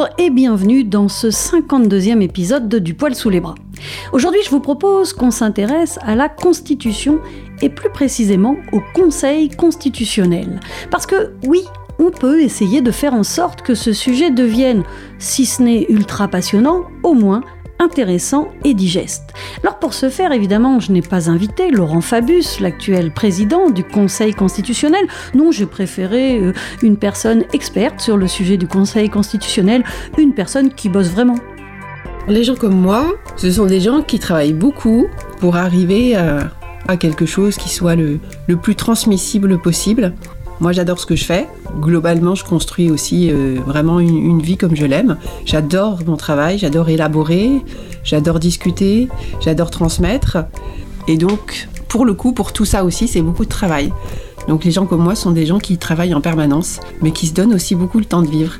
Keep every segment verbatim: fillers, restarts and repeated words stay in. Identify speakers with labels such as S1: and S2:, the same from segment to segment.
S1: Bonjour et bienvenue dans ce cinquante-deuxième épisode de Du poil sous les bras. Aujourd'hui, je vous propose qu'on s'intéresse à la Constitution et plus précisément au Conseil constitutionnel. Parce que oui, on peut essayer de faire en sorte que ce sujet devienne, si ce n'est ultra passionnant, au moins intéressant et digeste. Alors pour ce faire, évidemment, je n'ai pas invité Laurent Fabius, l'actuel président du Conseil constitutionnel. Non, j'ai préféré euh, une personne experte sur le sujet du Conseil constitutionnel, une personne qui bosse vraiment.
S2: Les gens comme moi, ce sont des gens qui travaillent beaucoup pour arriver à, à quelque chose qui soit le, le plus transmissible possible. Moi, j'adore ce que je fais. Globalement, je construis aussi euh, vraiment une, une vie comme je l'aime. J'adore mon travail, j'adore élaborer, j'adore discuter, j'adore transmettre. Et donc, pour le coup, pour tout ça aussi, c'est beaucoup de travail. Donc, les gens comme moi sont des gens qui travaillent en permanence, mais qui se donnent aussi beaucoup le temps de vivre.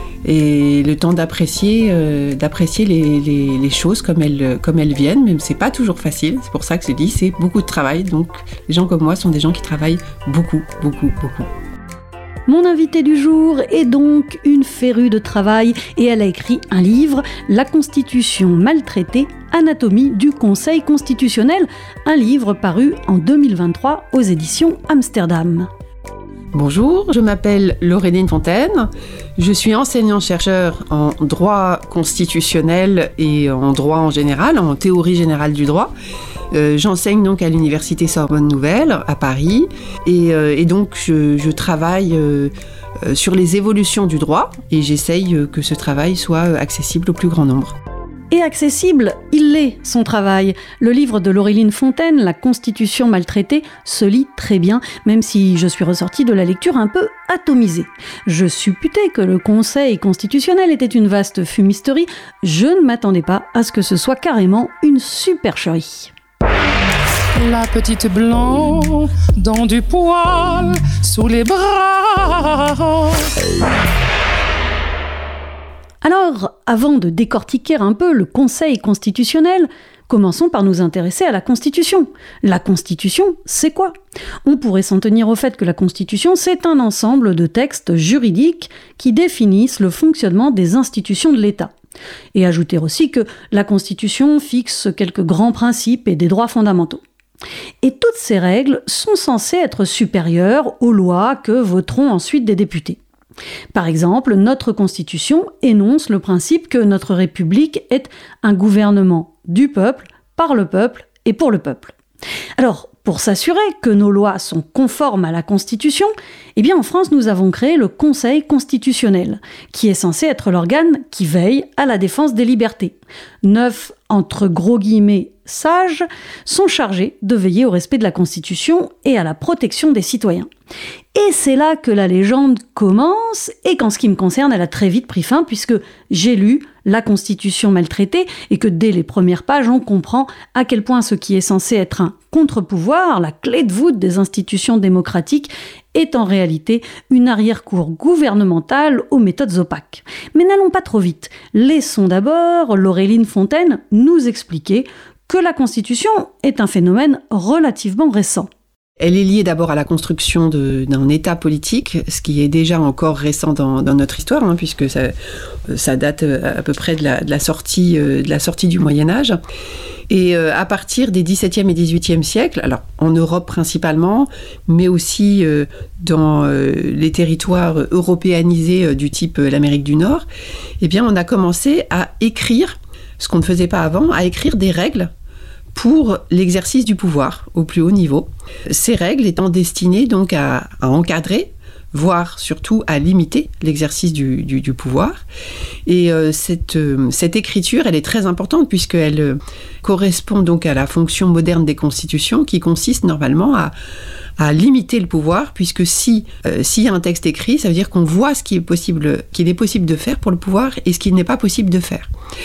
S2: Et le temps d'apprécier, euh, d'apprécier les, les, les choses comme elles, comme elles viennent, même c'est pas toujours facile. C'est pour ça que je dis, c'est beaucoup de travail. Donc, les gens comme moi sont des gens qui travaillent beaucoup, beaucoup, beaucoup.
S1: Mon invitée du jour est donc une férue de travail et elle a écrit un livre, La Constitution maltraitée, anatomie du Conseil constitutionnel, un livre paru en deux mille vingt-trois aux éditions Amsterdam.
S2: Bonjour, je m'appelle Laureline Fontaine, je suis enseignant-chercheur en droit constitutionnel et en droit en général, en théorie générale du droit. Euh, j'enseigne donc à l'université Sorbonne Nouvelle à Paris et, euh, et donc je, je travaille euh, euh, sur les évolutions du droit et j'essaye euh, que ce travail soit accessible au plus grand nombre.
S1: Et accessible, il l'est, son travail. Le livre de Laureline Fontaine, La Constitution maltraitée, se lit très bien, même si je suis ressortie de la lecture un peu atomisée. Je supputais que le Conseil constitutionnel était une vaste fumisterie. Je ne m'attendais pas à ce que ce soit carrément une supercherie.
S3: La petite blanc dans du poil sous les bras.
S1: Alors, avant de décortiquer un peu le Conseil constitutionnel, commençons par nous intéresser à la Constitution. La Constitution, c'est quoi ? On pourrait s'en tenir au fait que la Constitution, c'est un ensemble de textes juridiques qui définissent le fonctionnement des institutions de l'État. Et ajouter aussi que la Constitution fixe quelques grands principes et des droits fondamentaux. Et toutes ces règles sont censées être supérieures aux lois que voteront ensuite des députés. Par exemple, notre Constitution énonce le principe que notre République est un gouvernement du peuple, par le peuple et pour le peuple. Alors, pour s'assurer que nos lois sont conformes à la Constitution, eh bien en France, nous avons créé le Conseil constitutionnel, qui est censé être l'organe qui veille à la défense des libertés. Neuf, entre gros guillemets, sages, sont chargés de veiller au respect de la Constitution et à la protection des citoyens. Et c'est là que la légende commence, et qu'en ce qui me concerne, elle a très vite pris fin, puisque j'ai lu La Constitution maltraitée, et que dès les premières pages, on comprend à quel point ce qui est censé être un contre-pouvoir, la clé de voûte des institutions démocratiques, est en réalité une arrière-cour gouvernementale aux méthodes opaques. Mais n'allons pas trop vite. Laissons d'abord Laureline Fontaine nous expliquer que la Constitution est un phénomène relativement récent.
S2: Elle est liée d'abord à la construction de, d'un État politique, ce qui est déjà encore récent dans, dans notre histoire, hein, puisque ça, ça date à peu près de la, de la sortie, de la sortie du Moyen-Âge. Et euh, à partir des dix-septième et dix-huitième siècles, alors en Europe principalement, mais aussi euh, dans euh, les territoires européanisés euh, du type euh, l'Amérique du Nord, eh bien on a commencé à écrire, ce qu'on ne faisait pas avant, à écrire des règles pour l'exercice du pouvoir au plus haut niveau. Ces règles étant destinées donc à, à encadrer, voire surtout à limiter l'exercice du, du, du pouvoir. Et euh, cette, euh, cette écriture, elle est très importante puisqu'elle euh, correspond donc à la fonction moderne des constitutions qui consiste normalement à, à limiter le pouvoir, puisque si, euh, s'il y a un texte écrit, ça veut dire qu'on voit ce qui est possible, qu'il est possible de faire pour le pouvoir et ce qu'il n'est pas possible de faire.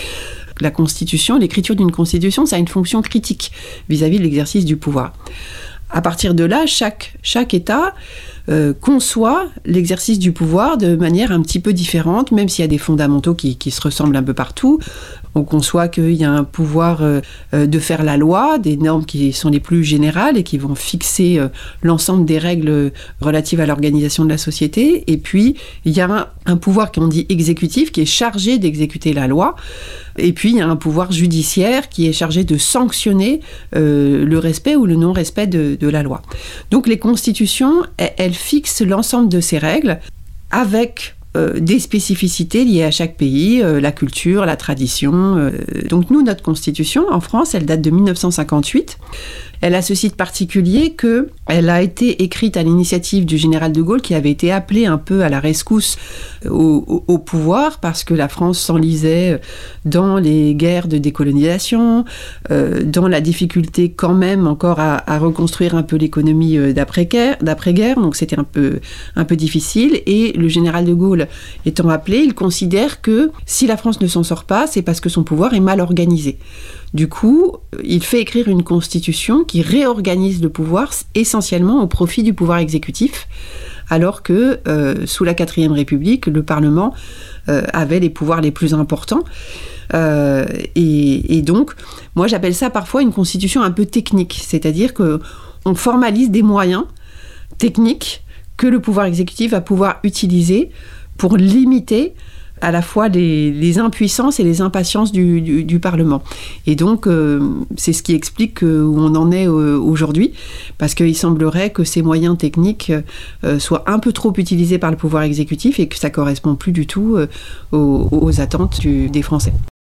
S2: La Constitution, l'écriture d'une Constitution, ça a une fonction critique vis-à-vis de l'exercice du pouvoir. À partir de là, chaque, chaque État euh, conçoit l'exercice du pouvoir de manière un petit peu différente, même s'il y a des fondamentaux qui, qui se ressemblent un peu partout. On conçoit qu'il y a un pouvoir euh, de faire la loi, des normes qui sont les plus générales et qui vont fixer euh, l'ensemble des règles relatives à l'organisation de la société. Et puis, il y a un, un pouvoir qu'on dit exécutif qui est chargé d'exécuter la loi. Et puis, il y a un pouvoir judiciaire qui est chargé de sanctionner euh, le respect ou le non-respect de, de la loi. Donc, les constitutions, elles, elles fixent l'ensemble de ces règles avec euh, des spécificités liées à chaque pays, euh, la culture, la tradition. Euh. Donc, nous, notre constitution, en France, elle date de dix-neuf cent cinquante-huit. Elle a ceci de particulier qu'elle a été écrite à l'initiative du général de Gaulle qui avait été appelé un peu à la rescousse au, au, au pouvoir parce que la France s'enlisait dans les guerres de décolonisation, euh, dans la difficulté quand même encore à, à reconstruire un peu l'économie d'après-guerre, d'après-guerre, donc c'était un peu, un peu difficile. Et le général de Gaulle étant appelé, il considère que si la France ne s'en sort pas, c'est parce que son pouvoir est mal organisé. Du coup, il fait écrire une constitution qui réorganise le pouvoir essentiellement au profit du pouvoir exécutif, alors que euh, sous la quatrième République, le Parlement euh, avait les pouvoirs les plus importants. Euh, et, et donc, moi j'appelle ça parfois une constitution un peu technique, c'est-à-dire qu'on formalise des moyens techniques que le pouvoir exécutif va pouvoir utiliser pour limiter à la fois les, les impuissances et les impatiences du, du, du Parlement. Et donc, euh, c'est ce qui explique euh, où on en est euh, aujourd'hui, parce qu'il semblerait que ces moyens techniques euh, soient un peu trop utilisés par le pouvoir exécutif et que ça ne correspond plus du tout euh, aux, aux attentes du, des Français.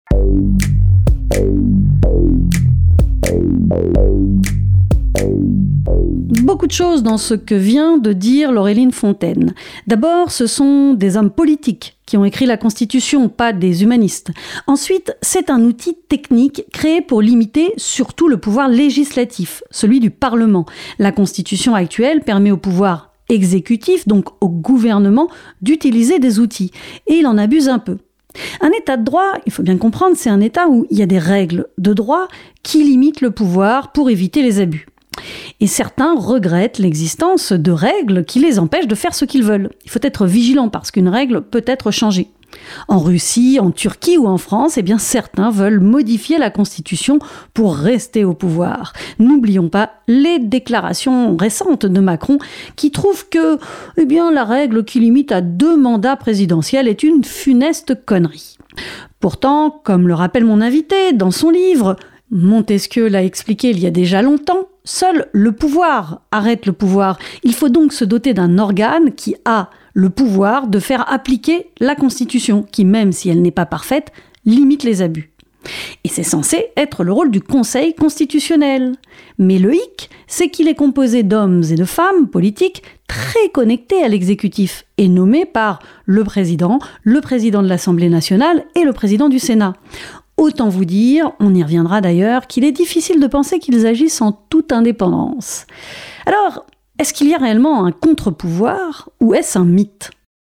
S1: Beaucoup de choses dans ce que vient de dire Laureline Fontaine. D'abord, ce sont des hommes politiques qui ont écrit la Constitution, pas des humanistes. Ensuite, c'est un outil technique créé pour limiter surtout le pouvoir législatif, celui du Parlement. La Constitution actuelle permet au pouvoir exécutif, donc au gouvernement, d'utiliser des outils. Et il en abuse un peu. Un état de droit, il faut bien comprendre, c'est un état où il y a des règles de droit qui limitent le pouvoir pour éviter les abus. Et certains regrettent l'existence de règles qui les empêchent de faire ce qu'ils veulent. Il faut être vigilant parce qu'une règle peut être changée. En Russie, en Turquie ou en France, eh bien certains veulent modifier la Constitution pour rester au pouvoir. N'oublions pas les déclarations récentes de Macron qui trouvent que eh bien, la règle qui limite à deux mandats présidentiels est une funeste connerie. Pourtant, comme le rappelle mon invité dans son livre, Montesquieu l'a expliqué il y a déjà longtemps, seul le pouvoir arrête le pouvoir. Il faut donc se doter d'un organe qui a le pouvoir de faire appliquer la Constitution, qui, même si elle n'est pas parfaite, limite les abus. Et c'est censé être le rôle du Conseil constitutionnel. Mais le hic, c'est qu'il est composé d'hommes et de femmes politiques très connectés à l'exécutif et nommés par le président, le président de l'Assemblée nationale et le président du Sénat. Autant vous dire, on y reviendra d'ailleurs, qu'il est difficile de penser qu'ils agissent en toute indépendance. Alors, est-ce qu'il y a réellement un contre-pouvoir ou est-ce un mythe ?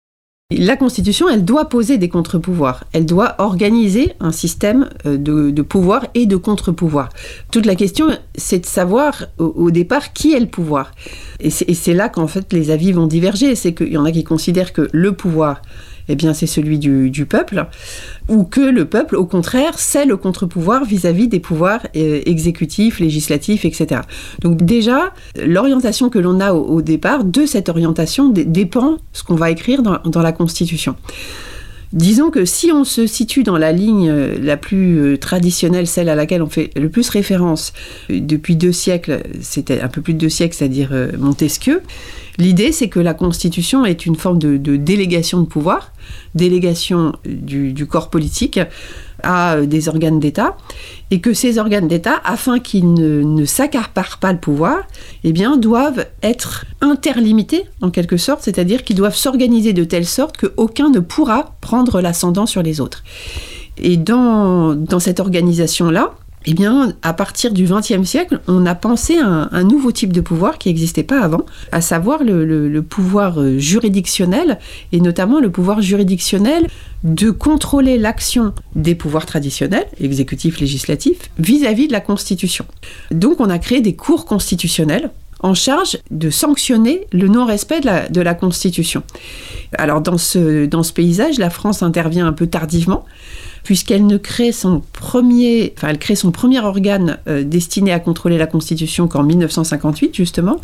S2: La Constitution, elle doit poser des contre-pouvoirs. Elle doit organiser un système de, de pouvoir et de contre-pouvoir. Toute la question, c'est de savoir au, au départ qui est le pouvoir. Et c'est, et c'est là qu'en fait les avis vont diverger. C'est qu'il y en a qui considèrent que le pouvoir, eh bien, c'est celui du, du peuple, ou que le peuple, au contraire, c'est le contre-pouvoir vis-à-vis des pouvoirs euh, exécutifs, législatifs, et cetera. Donc déjà, l'orientation que l'on a au, au départ, de cette orientation d- dépend ce qu'on va écrire dans, dans la Constitution. Disons que si on se situe dans la ligne la plus traditionnelle, celle à laquelle on fait le plus référence depuis deux siècles, c'était un peu plus de deux siècles, c'est-à-dire Montesquieu, l'idée c'est que la Constitution est une forme de, de délégation de pouvoir, délégation du, du corps politique à des organes d'État, et que ces organes d'État, afin qu'ils ne, ne s'accaparent pas le pouvoir, eh bien, doivent être interlimités, en quelque sorte, c'est-à-dire qu'ils doivent s'organiser de telle sorte qu'aucun ne pourra prendre l'ascendant sur les autres. Et dans, dans cette organisation-là, eh bien, à partir du vingtième siècle, on a pensé à un, un nouveau type de pouvoir qui n'existait pas avant, à savoir le, le, le pouvoir juridictionnel, et notamment le pouvoir juridictionnel de contrôler l'action des pouvoirs traditionnels, exécutifs, législatifs, vis-à-vis de la Constitution. Donc on a créé des cours constitutionnels en charge de sanctionner le non-respect de la, de la Constitution. Alors dans ce, dans ce paysage, la France intervient un peu tardivement, puisqu'elle ne crée son premier, enfin elle crée son premier organe euh, destiné à contrôler la Constitution qu'en mille neuf cent cinquante-huit justement,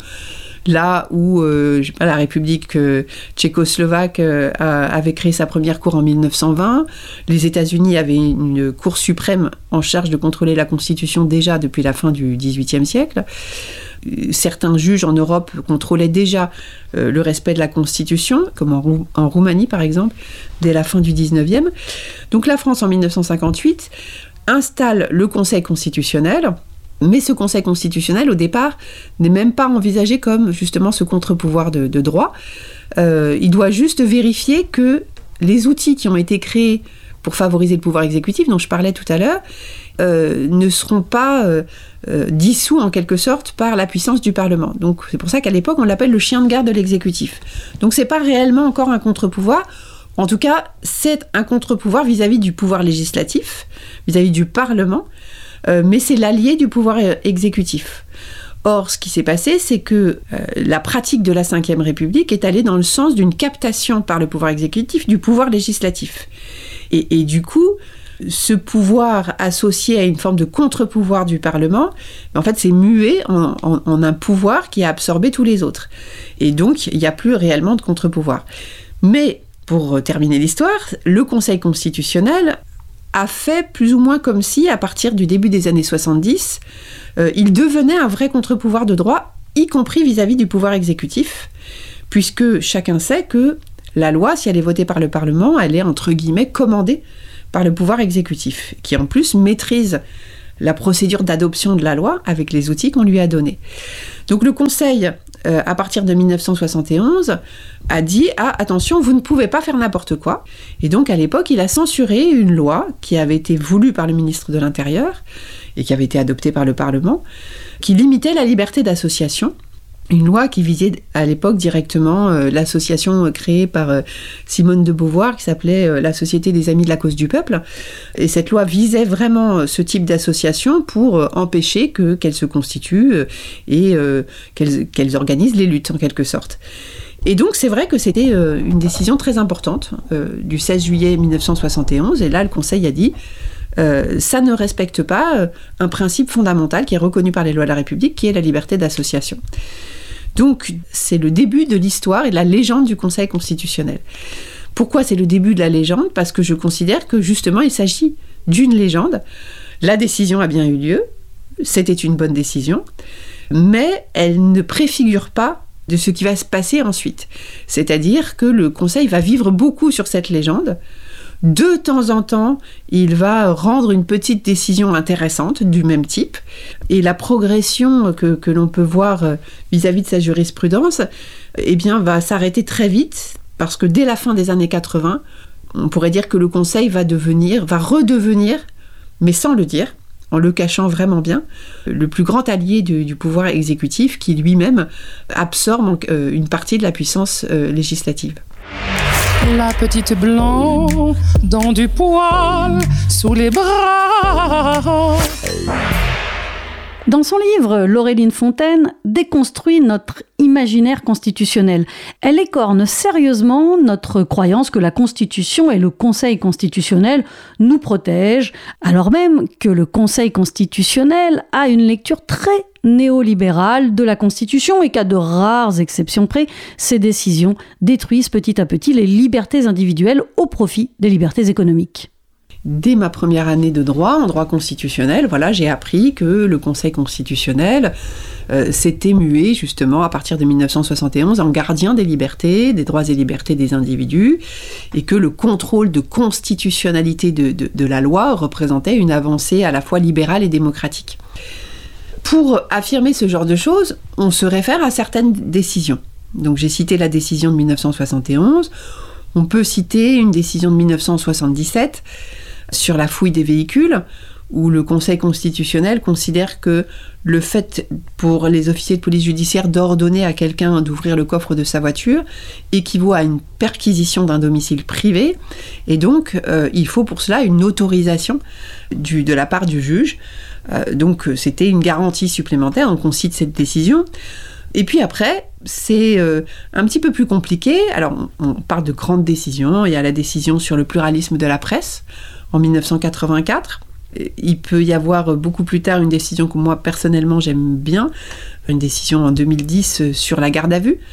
S2: là où euh, je sais pas, la République euh, tchécoslovaque euh, a, avait créé sa première cour en mille neuf cent vingt, les États-Unis avaient une Cour suprême en charge de contrôler la Constitution déjà depuis la fin du dix-huitième siècle. Certains juges en Europe contrôlaient déjà euh, le respect de la Constitution, comme en, Rou- en Roumanie par exemple, dès la fin du dix-neuvième. Donc la France en mille neuf cent cinquante-huit installe le Conseil constitutionnel, mais ce Conseil constitutionnel au départ n'est même pas envisagé comme justement ce contre-pouvoir de, de droit. Euh, il doit juste vérifier que les outils qui ont été créés pour favoriser le pouvoir exécutif, dont je parlais tout à l'heure, euh, ne seront pas euh, euh, dissous en quelque sorte par la puissance du Parlement. Donc c'est pour ça qu'à l'époque on l'appelle le chien de garde de l'exécutif. Donc c'est pas réellement encore un contre-pouvoir. En tout cas, c'est un contre-pouvoir vis-à-vis du pouvoir législatif, vis-à-vis du Parlement, euh, mais c'est l'allié du pouvoir exécutif. Or, ce qui s'est passé, c'est que euh, la pratique de la Cinquième République est allée dans le sens d'une captation par le pouvoir exécutif du pouvoir législatif. Et, et du coup, ce pouvoir associé à une forme de contre-pouvoir du Parlement, en fait, c'est mué en, en, en un pouvoir qui a absorbé tous les autres. Et donc, il n'y a plus réellement de contre-pouvoir. Mais, pour terminer l'histoire, le Conseil constitutionnel a fait plus ou moins comme si, à partir du début des années soixante-dix, euh, il devenait un vrai contre-pouvoir de droit, y compris vis-à-vis du pouvoir exécutif, puisque chacun sait que la loi, si elle est votée par le Parlement, elle est, entre guillemets, commandée par le pouvoir exécutif, qui en plus maîtrise la procédure d'adoption de la loi avec les outils qu'on lui a donnés. Donc le Conseil, euh, à partir de mille neuf cent soixante et onze, a dit « Ah, attention, vous ne pouvez pas faire n'importe quoi ». Et donc à l'époque, il a censuré une loi qui avait été voulue par le ministre de l'Intérieur et qui avait été adoptée par le Parlement, qui limitait la liberté d'association. Une loi qui visait à l'époque directement euh, l'association créée par euh, Simone de Beauvoir qui s'appelait euh, la Société des Amis de la Cause du Peuple. Et cette loi visait vraiment euh, ce type d'association pour euh, empêcher que, qu'elles se constituent euh, et euh, qu'elles, qu'elles organisent les luttes en quelque sorte. Et donc c'est vrai que c'était euh, une décision très importante euh, du seize juillet mille neuf cent soixante et onze. Et là le Conseil a dit euh, ça ne respecte pas euh, un principe fondamental qui est reconnu par les lois de la République, qui est la liberté d'association. Donc, c'est le début de l'histoire et de la légende du Conseil constitutionnel. Pourquoi c'est le début de la légende ? Parce que je considère que, justement, il s'agit d'une légende. La décision a bien eu lieu, c'était une bonne décision, mais elle ne préfigure pas de ce qui va se passer ensuite. C'est-à-dire que le Conseil va vivre beaucoup sur cette légende. De temps en temps, il va rendre une petite décision intéressante du même type. Et la progression que, que l'on peut voir vis-à-vis de sa jurisprudence, eh bien, va s'arrêter très vite, parce que dès la fin des années quatre-vingts, on pourrait dire que le Conseil va devenir, va redevenir, mais sans le dire, en le cachant vraiment bien, le plus grand allié du, du pouvoir exécutif qui lui-même absorbe euh, une partie de la puissance euh, législative.
S3: La petite blanc dans du poil sous les bras.
S1: Dans son livre, Laureline Fontaine déconstruit notre imaginaire constitutionnel. Elle écorne sérieusement notre croyance que la Constitution et le Conseil constitutionnel nous protègent, alors même que le Conseil constitutionnel a une lecture très néolibérale de la Constitution et qu'à de rares exceptions près, ces décisions détruisent petit à petit les libertés individuelles au profit des libertés économiques.
S2: Dès ma première année de droit, en droit constitutionnel, voilà, j'ai appris que le Conseil constitutionnel euh, s'était mué justement à partir de mille neuf cent soixante et onze en gardien des libertés, des droits et libertés des individus, et que le contrôle de constitutionnalité de, de, de la loi représentait une avancée à la fois libérale et démocratique. Pour affirmer ce genre de choses, on se réfère à certaines décisions. Donc j'ai cité la décision de mille neuf cent soixante et onze, on peut citer une décision de mille neuf cent soixante-dix-sept sur la fouille des véhicules, où le Conseil constitutionnel considère que le fait pour les officiers de police judiciaire d'ordonner à quelqu'un d'ouvrir le coffre de sa voiture équivaut à une perquisition d'un domicile privé, et donc euh, il faut pour cela une autorisation du, de la part du juge. Euh, donc c'était une garantie supplémentaire, donc on cite cette décision. Et puis après, c'est euh, un petit peu plus compliqué. Alors, on, on parle de grandes décisions. Il y a la décision sur le pluralisme de la presse en dix-neuf cent quatre-vingt-quatre. Il peut y avoir beaucoup plus tard une décision que moi, personnellement, j'aime bien, une décision en deux mille dix sur la garde à vue,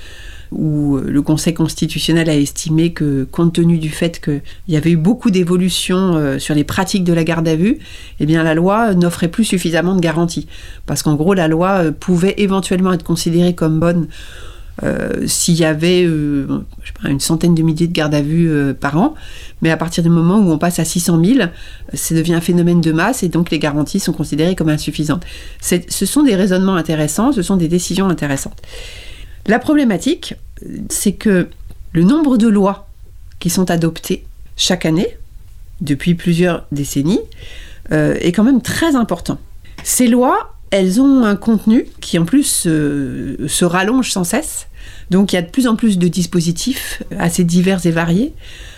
S2: où le Conseil constitutionnel a estimé que, compte tenu du fait qu'il y avait eu beaucoup d'évolutions sur les pratiques de la garde à vue, eh bien la loi n'offrait plus suffisamment de garanties. Parce qu'en gros, la loi pouvait éventuellement être considérée comme bonne euh, s'il y avait euh, je sais pas, une centaine de milliers de gardes à vue euh, par an, mais à partir du moment où on passe à six cent mille, ça devient un phénomène de masse et donc les garanties sont considérées comme insuffisantes. C'est, ce sont des raisonnements intéressants, ce sont des décisions intéressantes. La problématique, c'est que le nombre de lois qui sont adoptées chaque année, depuis plusieurs décennies, euh, est quand même très important. Ces lois, elles ont un contenu qui en plus euh, se rallonge sans cesse, donc il y a de plus en plus de dispositifs assez divers et variés,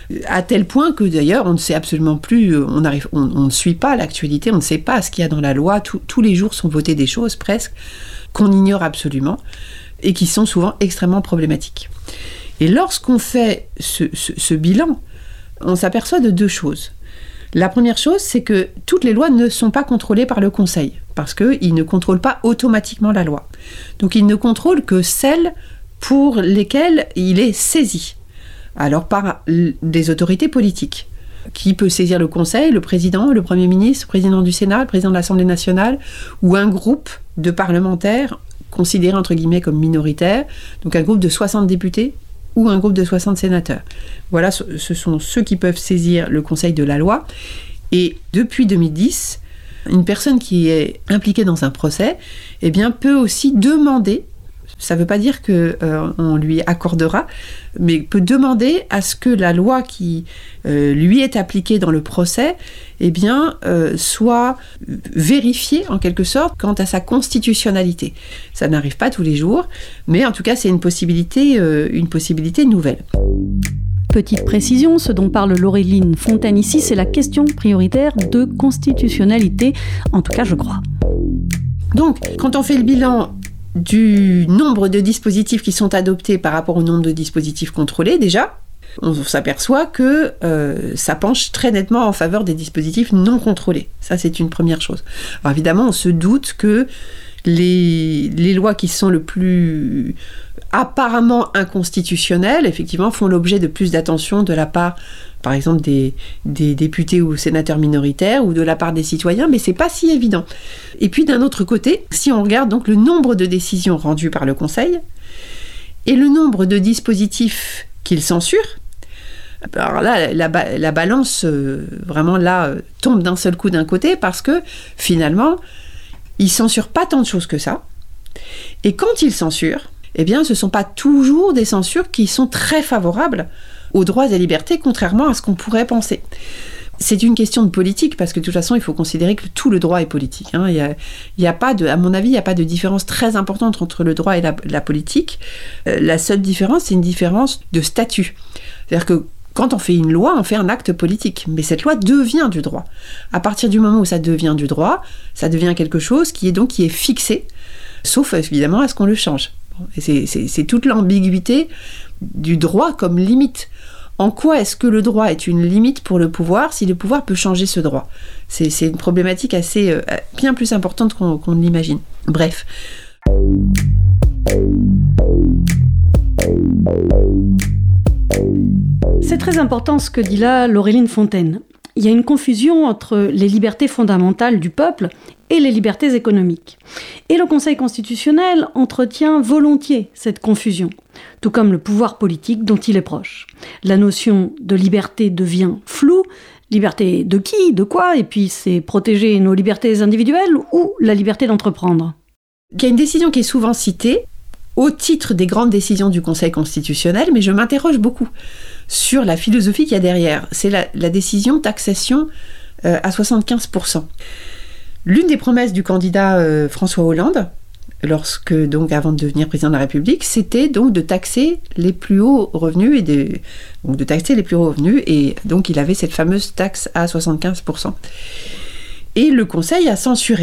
S2: à tel point que d'ailleurs on ne sait absolument plus, on, arrive, on, on ne suit pas l'actualité, on ne sait pas ce qu'il y a dans la loi, tout, tous les jours sont votées des choses presque qu'on ignore absolument, et qui sont souvent extrêmement problématiques. Et lorsqu'on fait ce, ce, ce bilan, on s'aperçoit de deux choses. La première chose, c'est que toutes les lois ne sont pas contrôlées par le Conseil, parce qu'il ne contrôle pas automatiquement la loi. Donc il ne contrôle que celles pour lesquelles il est saisi, alors par des autorités politiques. Qui peut saisir le Conseil, le président, le Premier ministre, le président du Sénat, le président de l'Assemblée nationale, ou un groupe de parlementaires considérés entre guillemets comme minoritaires, donc un groupe de soixante députés ou un groupe de soixante sénateurs. Voilà, ce sont ceux qui peuvent saisir le Conseil de la loi. Et depuis deux mille dix, une personne qui est impliquée dans un procès, eh bien, peut aussi demander, ça ne veut pas dire qu'on euh, lui accordera, mais peut demander à ce que la loi qui euh, lui est appliquée dans le procès eh bien, euh, soit vérifiée en quelque sorte quant à sa constitutionnalité. Ça n'arrive pas tous les jours, mais en tout cas c'est une possibilité, euh, une possibilité nouvelle.
S1: Petite précision, ce dont parle Laureline Fontaine ici, c'est la question prioritaire de constitutionnalité, en tout cas je crois.
S2: Donc, quand on fait le bilan du nombre de dispositifs qui sont adoptés par rapport au nombre de dispositifs contrôlés, déjà, on s'aperçoit que euh, ça penche très nettement en faveur des dispositifs non contrôlés. Ça, c'est une première chose. Alors évidemment, on se doute que les, les lois qui sont le plus apparemment inconstitutionnelles, effectivement, font l'objet de plus d'attention de la part, par exemple, des, des députés ou sénateurs minoritaires ou de la part des citoyens, mais c'est pas si évident. Et puis d'un autre côté, si on regarde donc le nombre de décisions rendues par le Conseil et le nombre de dispositifs qu'il censure, alors là, la, la, la balance euh, vraiment là euh, tombe d'un seul coup d'un côté parce que finalement, il censure pas tant de choses que ça. Et quand il censure, eh bien, ce sont pas toujours des censures qui sont très favorables aux droits et libertés, contrairement à ce qu'on pourrait penser. C'est une question de politique, parce que de toute façon, il faut considérer que tout le droit est politique. Hein. Il y a, il y a pas de, à mon avis, il n'y a pas de différence très importante entre le droit et la, la politique. Euh, la seule différence, c'est une différence de statut. C'est-à-dire que quand on fait une loi, on fait un acte politique, mais cette loi devient du droit. À partir du moment où ça devient du droit, ça devient quelque chose qui est donc qui est fixé, sauf évidemment à ce qu'on le change. Et c'est, c'est, c'est toute l'ambiguïté du droit comme limite. En quoi est-ce que le droit est une limite pour le pouvoir si le pouvoir peut changer ce droit ? C'est, c'est une problématique assez, euh, bien plus importante qu'on, qu'on ne l'imagine. Bref.
S1: C'est très important ce que dit là Laureline Fontaine. Il y a une confusion entre les libertés fondamentales du peuple et les libertés économiques. Et le Conseil constitutionnel entretient volontiers cette confusion, tout comme le pouvoir politique dont il est proche. La notion de liberté devient floue. Liberté de qui, de quoi ? Et puis c'est protéger nos libertés individuelles ou la liberté d'entreprendre ?
S2: Il y a une décision qui est souvent citée au titre des grandes décisions du Conseil constitutionnel, mais je m'interroge beaucoup sur la philosophie qu'il y a derrière. C'est la, la décision taxation euh, à soixante-quinze pour cent. L'une des promesses du candidat euh, François Hollande, lorsque, donc, avant de devenir président de la République, c'était donc de taxer les plus hauts revenus, et de, donc de taxer les plus hauts revenus, et donc il avait cette fameuse taxe à soixante-quinze pour cent. Et le Conseil a censuré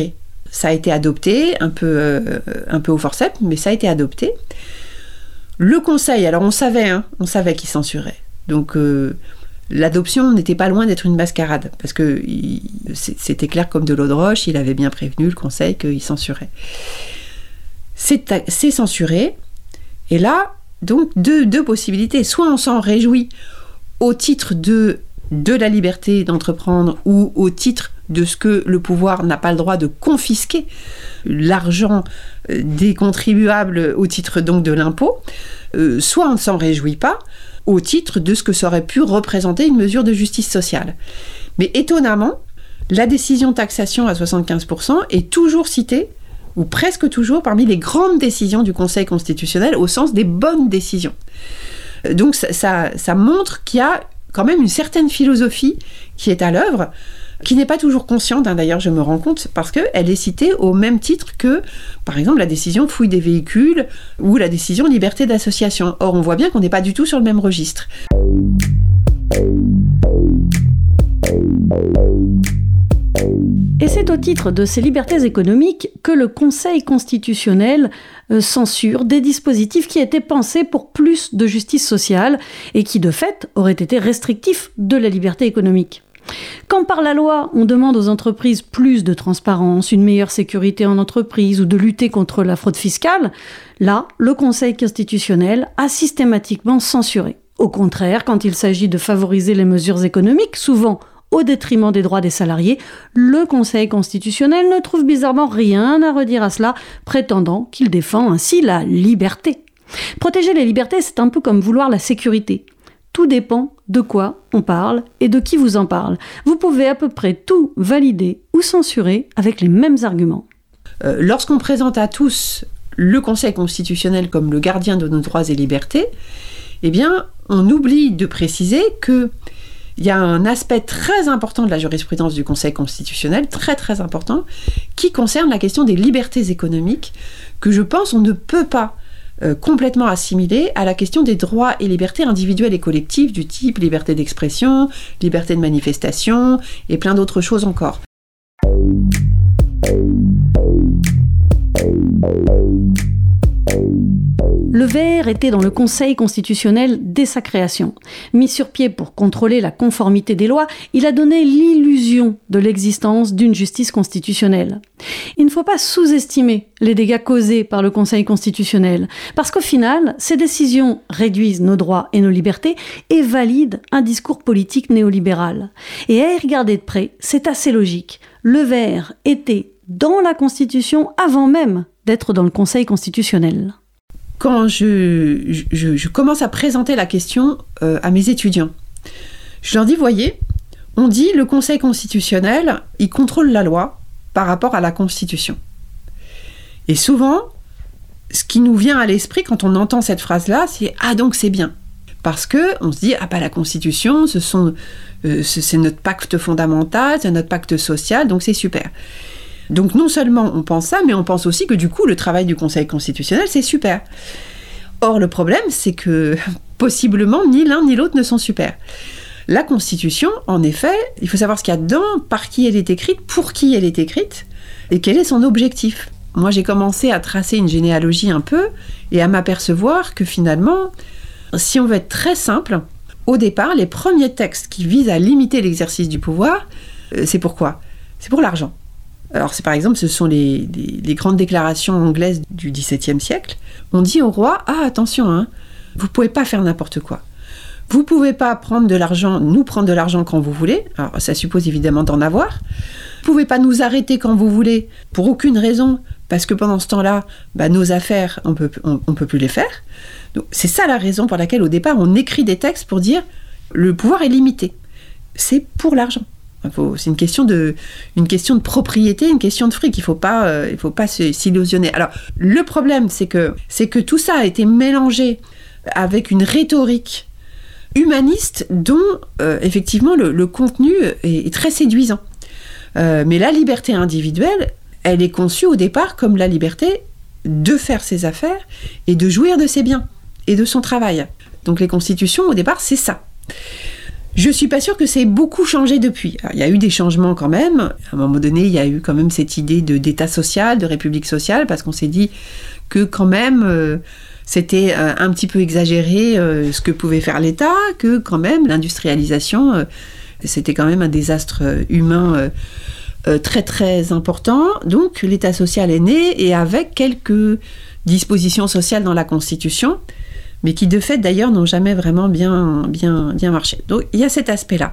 S2: Ça a été adopté, un peu, euh, un peu au forceps, mais ça a été adopté. Le Conseil, alors on savait, hein, on savait qu'il censurait. Donc euh, l'adoption n'était pas loin d'être une mascarade, parce que il, c'était clair comme de l'eau de roche, il avait bien prévenu le Conseil qu'il censurait. C'est, c'est censuré, et là, donc deux, deux possibilités. Soit on s'en réjouit au titre de, de la liberté d'entreprendre, ou au titre de ce que le pouvoir n'a pas le droit de confisquer, l'argent des contribuables au titre donc de l'impôt, euh, soit on ne s'en réjouit pas au titre de ce que ça aurait pu représenter une mesure de justice sociale. Mais étonnamment, la décision de taxation à soixante-quinze pour cent est toujours citée, ou presque toujours, parmi les grandes décisions du Conseil constitutionnel, au sens des bonnes décisions. Donc ça, ça, ça montre qu'il y a quand même une certaine philosophie qui est à l'œuvre, qui n'est pas toujours consciente, hein, d'ailleurs je me rends compte, parce qu'elle est citée au même titre que, par exemple, la décision fouille des véhicules ou la décision liberté d'association. Or, on voit bien qu'on n'est pas du tout sur le même registre.
S1: Et c'est au titre de ces libertés économiques que le Conseil constitutionnel euh, censure des dispositifs qui étaient pensés pour plus de justice sociale et qui, de fait, auraient été restrictifs de la liberté économique. Quand par la loi, on demande aux entreprises plus de transparence, une meilleure sécurité en entreprise ou de lutter contre la fraude fiscale, là, le Conseil constitutionnel a systématiquement censuré. Au contraire, quand il s'agit de favoriser les mesures économiques, souvent au détriment des droits des salariés, le Conseil constitutionnel ne trouve bizarrement rien à redire à cela, prétendant qu'il défend ainsi la liberté. Protéger les libertés, c'est un peu comme vouloir la sécurité. Tout dépend de quoi on parle et de qui vous en parle. Vous pouvez à peu près tout valider ou censurer avec les mêmes arguments.
S2: Euh, lorsqu'on présente à tous le Conseil constitutionnel comme le gardien de nos droits et libertés, eh bien, on oublie de préciser qu'il y a un aspect très important de la jurisprudence du Conseil constitutionnel, très très important, qui concerne la question des libertés économiques, que je pense on ne peut pas Euh, complètement assimilé à la question des droits et libertés individuelles et collectives du type liberté d'expression, liberté de manifestation et plein d'autres choses encore.
S1: Le V R était dans le Conseil constitutionnel dès sa création. Mis sur pied pour contrôler la conformité des lois, il a donné l'illusion de l'existence d'une justice constitutionnelle. Il ne faut pas sous-estimer les dégâts causés par le Conseil constitutionnel, parce qu'au final, ces décisions réduisent nos droits et nos libertés et valident un discours politique néolibéral. Et à y regarder de près, c'est assez logique. Le V R était dans la Constitution avant même d'être dans le Conseil constitutionnel.
S2: Quand je, je, je commence à présenter la question euh, à mes étudiants, je leur dis, voyez, on dit le Conseil constitutionnel, il contrôle la loi par rapport à la Constitution. Et souvent, ce qui nous vient à l'esprit quand on entend cette phrase-là, c'est « Ah, donc c'est bien ». Parce qu'on se dit « Ah, bah la Constitution, ce sont, euh, c'est notre pacte fondamental, c'est notre pacte social, donc c'est super ». Donc non seulement on pense ça, mais on pense aussi que du coup, le travail du Conseil constitutionnel, c'est super. Or, le problème, c'est que possiblement, ni l'un ni l'autre ne sont super. La Constitution, en effet, il faut savoir ce qu'il y a dedans, par qui elle est écrite, pour qui elle est écrite, et quel est son objectif. Moi, j'ai commencé à tracer une généalogie un peu, et à m'apercevoir que finalement, si on veut être très simple, au départ, les premiers textes qui visent à limiter l'exercice du pouvoir, euh, c'est pourquoi ? C'est pour l'argent. Alors, c'est par exemple, ce sont les, les, les grandes déclarations anglaises du dix-septième siècle. On dit au roi, ah, attention, hein, vous pouvez pas faire n'importe quoi. Vous pouvez pas prendre de l'argent, nous prendre de l'argent quand vous voulez. Alors, ça suppose évidemment d'en avoir. Vous pouvez pas nous arrêter quand vous voulez, pour aucune raison, parce que pendant ce temps-là, bah, nos affaires, on peut, on, on peut plus les faire. Donc, c'est ça la raison pour laquelle, au départ, on écrit des textes pour dire, le pouvoir est limité. C'est pour l'argent. C'est une question de, une question de propriété, une question de fric. Il ne faut pas, euh, il faut pas se, s'illusionner. Alors, le problème, c'est que, c'est que tout ça a été mélangé avec une rhétorique humaniste dont, euh, effectivement, le, le contenu est, est très séduisant. Euh, mais la liberté individuelle, elle est conçue au départ comme la liberté de faire ses affaires et de jouir de ses biens et de son travail. Donc, les constitutions, au départ, c'est ça. Je suis pas sûre que c'est beaucoup changé depuis. Alors, il y a eu des changements quand même. À un moment donné, il y a eu quand même cette idée de, d'État social, de République sociale, parce qu'on s'est dit que quand même, euh, c'était euh, un petit peu exagéré euh, ce que pouvait faire l'État, que quand même, l'industrialisation, euh, c'était quand même un désastre humain euh, euh, très très important. Donc, l'État social est né, et avec quelques dispositions sociales dans la Constitution, mais qui de fait d'ailleurs n'ont jamais vraiment bien, bien, bien marché. Donc il y a cet aspect-là.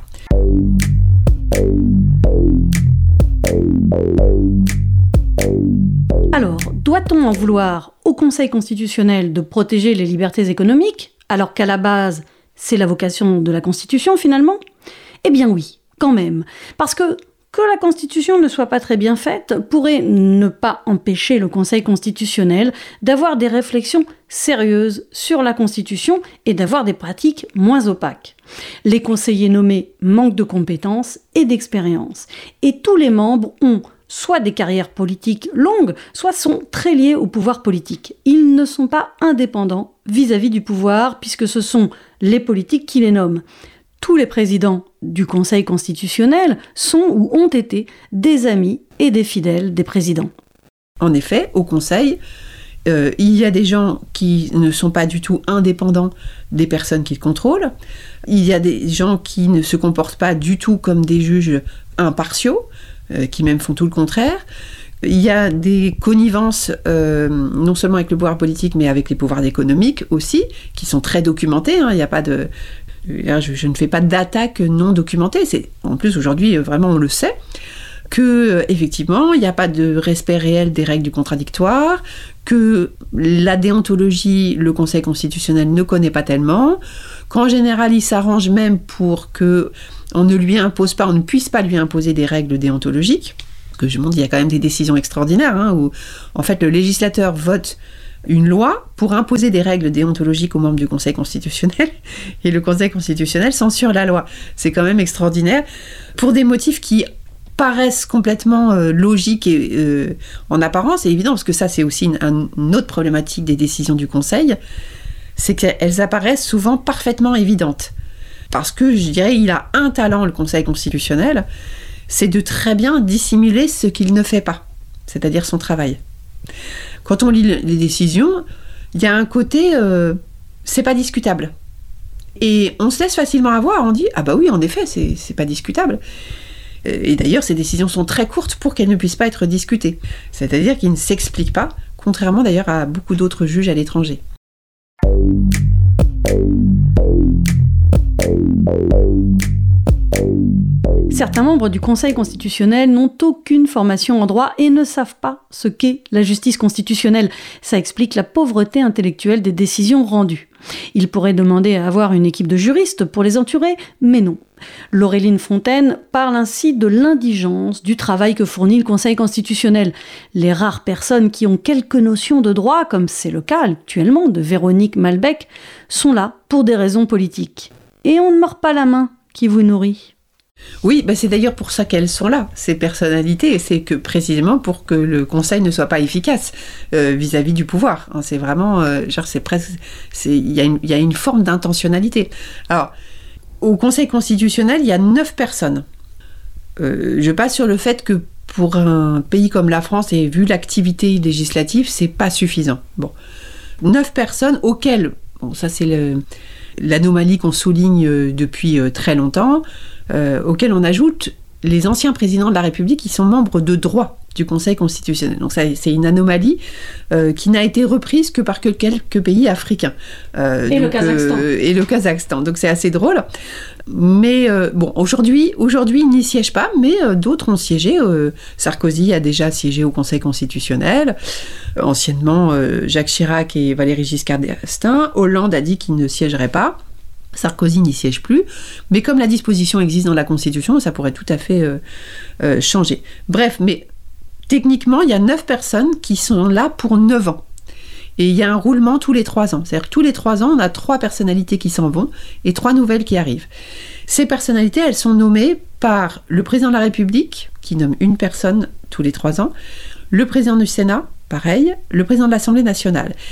S1: Alors, doit-on en vouloir au Conseil constitutionnel de protéger les libertés économiques, alors qu'à la base, c'est la vocation de la Constitution finalement ? Eh bien oui, quand même, parce que que la Constitution ne soit pas très bien faite pourrait ne pas empêcher le Conseil constitutionnel d'avoir des réflexions sérieuses sur la Constitution et d'avoir des pratiques moins opaques. Les conseillers nommés manquent de compétences et d'expérience, et tous les membres ont soit des carrières politiques longues, soit sont très liés au pouvoir politique. Ils ne sont pas indépendants vis-à-vis du pouvoir, puisque ce sont les politiques qui les nomment. Tous les présidents du Conseil constitutionnel sont ou ont été des amis et des fidèles des présidents.
S2: En effet, au Conseil, euh, il y a des gens qui ne sont pas du tout indépendants des personnes qu'ils contrôlent. Il y a des gens qui ne se comportent pas du tout comme des juges impartiaux, euh, qui même font tout le contraire. Il y a des connivences, euh, non seulement avec le pouvoir politique, mais avec les pouvoirs économiques aussi, qui sont très documentés. Hein. Il n'y a pas de... Je, je ne fais pas d'attaque non documentée. C'est, en plus, aujourd'hui, vraiment, on le sait, que effectivement, il n'y a pas de respect réel des règles du contradictoire, que la déontologie, le Conseil constitutionnel ne connaît pas tellement, qu'en général, il s'arrange même pour que on ne lui impose pas, on ne puisse pas lui imposer des règles déontologiques. Parce que je montre, il y a quand même des décisions extraordinaires, hein, où en fait le législateur vote une loi pour imposer des règles déontologiques aux membres du Conseil constitutionnel, et le Conseil constitutionnel censure la loi. C'est quand même extraordinaire, pour des motifs qui paraissent complètement euh, logiques et euh, en apparence, et évident, parce que ça c'est aussi une, une autre problématique des décisions du Conseil, c'est qu'elles apparaissent souvent parfaitement évidentes. Parce que, je dirais, il a un talent, le Conseil constitutionnel, c'est de très bien dissimuler ce qu'il ne fait pas, c'est-à-dire son travail. Quand on lit les décisions, il y a un côté, euh, c'est pas discutable. Et on se laisse facilement avoir, on dit, ah bah oui, en effet, c'est, c'est pas discutable. Et d'ailleurs, ces décisions sont très courtes pour qu'elles ne puissent pas être discutées. C'est-à-dire qu'ils ne s'expliquent pas, contrairement d'ailleurs à beaucoup d'autres juges à l'étranger.
S1: Certains membres du Conseil constitutionnel n'ont aucune formation en droit et ne savent pas ce qu'est la justice constitutionnelle. Ça explique la pauvreté intellectuelle des décisions rendues. Ils pourraient demander à avoir une équipe de juristes pour les entourer, mais non. Laureline Fontaine parle ainsi de l'indigence du travail que fournit le Conseil constitutionnel. Les rares personnes qui ont quelques notions de droit, comme c'est le cas actuellement de Véronique Malbec, sont là pour des raisons politiques. Et on ne mord pas la main qui vous nourrit.
S2: Oui, bah c'est d'ailleurs pour ça qu'elles sont là, ces personnalités, et c'est que précisément pour que le Conseil ne soit pas efficace euh, vis-à-vis du pouvoir. Hein, c'est vraiment, euh, genre c'est presque, c'est, il y a une, il y a une forme d'intentionnalité. Alors, au Conseil constitutionnel, il y a neuf personnes. Euh, je passe sur le fait que pour un pays comme la France, et vu l'activité législative, c'est pas suffisant. Bon, neuf personnes auxquelles, bon, ça c'est le, l'anomalie qu'on souligne depuis très longtemps. Euh, auquel on ajoute les anciens présidents de la République qui sont membres de droit du Conseil constitutionnel. Donc ça, c'est une anomalie euh, qui n'a été reprise que par que quelques pays africains. Euh,
S1: et
S2: donc,
S1: le Kazakhstan.
S2: Euh, et le Kazakhstan. Donc c'est assez drôle. Mais euh, bon, aujourd'hui, aujourd'hui, ils n'y siègent pas, mais euh, d'autres ont siégé. Euh, Sarkozy a déjà siégé au Conseil constitutionnel. Euh, anciennement, euh, Jacques Chirac et Valéry Giscard d'Estaing. Hollande a dit qu'il ne siégerait pas. Sarkozy n'y siège plus, mais comme la disposition existe dans la Constitution, ça pourrait tout à fait euh, euh, changer. Bref, mais techniquement, il y a neuf personnes qui sont là pour neuf ans. Et il y a un roulement tous les trois ans. C'est-à-dire que tous les trois ans, on a trois personnalités qui s'en vont et trois nouvelles qui arrivent. Ces personnalités, elles sont nommées par le président de la République, qui nomme une personne tous les trois ans, le président du Sénat, pareil, le président de l'Assemblée nationale.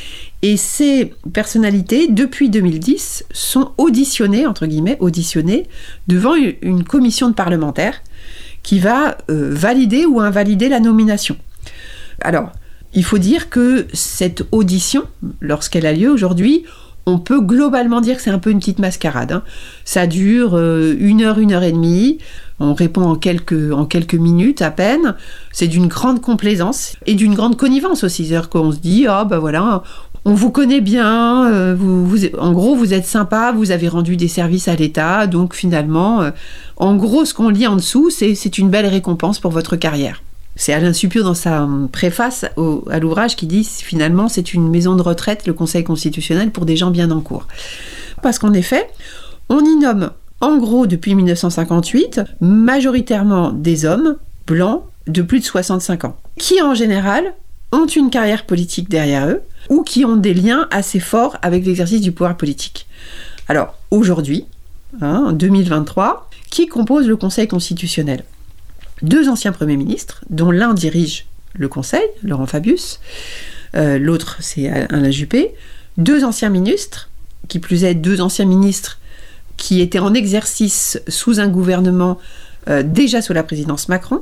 S2: Et ces personnalités, depuis deux mille dix, sont auditionnées, entre guillemets, auditionnées devant une commission de parlementaires qui va euh, valider ou invalider la nomination. Alors, il faut dire que cette audition, lorsqu'elle a lieu aujourd'hui, on peut globalement dire que c'est un peu une petite mascarade. Hein. Ça dure euh, une heure, une heure et demie. On répond en quelques, en quelques minutes à peine. C'est d'une grande complaisance et d'une grande connivence aussi. C'est-à-dire qu'on se dit, ah ben voilà, on vous connaît bien, euh, vous, vous, en gros vous êtes sympa, vous avez rendu des services à l'État, donc finalement, euh, en gros ce qu'on lit en dessous, c'est, c'est une belle récompense pour votre carrière. C'est Alain Supiot dans sa préface au, à l'ouvrage qui dit finalement c'est une maison de retraite, le Conseil constitutionnel, pour des gens bien en cours. Parce qu'en effet, on y nomme en gros depuis dix-neuf cent cinquante-huit majoritairement des hommes blancs de plus de soixante-cinq ans, qui en général ont une carrière politique derrière eux ou qui ont des liens assez forts avec l'exercice du pouvoir politique. Alors aujourd'hui, hein, en deux mille vingt-trois, qui compose le Conseil constitutionnel ? Deux anciens premiers ministres, dont l'un dirige le Conseil, Laurent Fabius, euh, l'autre c'est Alain Juppé, deux anciens ministres, qui plus est deux anciens ministres qui étaient en exercice sous un gouvernement euh, déjà sous la présidence Macron,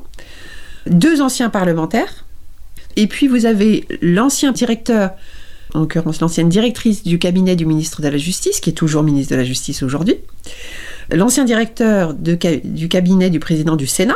S2: deux anciens parlementaires, et puis vous avez l'ancien directeur, en l'occurrence l'ancienne directrice du cabinet du ministre de la Justice, qui est toujours ministre de la Justice aujourd'hui, l'ancien directeur de, du cabinet du président du Sénat,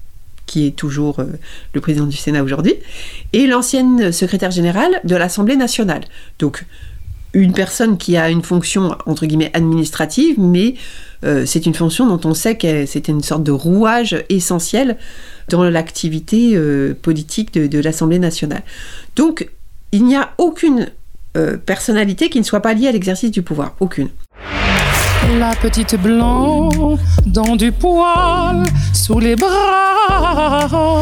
S2: qui est toujours euh, le président du Sénat aujourd'hui, et l'ancienne secrétaire générale de l'Assemblée nationale. Donc, une personne qui a une fonction, entre guillemets, administrative, mais euh, c'est une fonction dont on sait que c'était une sorte de rouage essentiel dans l'activité euh, politique de, de l'Assemblée nationale. Donc, il n'y a aucune euh, personnalité qui ne soit pas liée à l'exercice du pouvoir. Aucune.
S3: La petite blanc dans du poil sous les bras.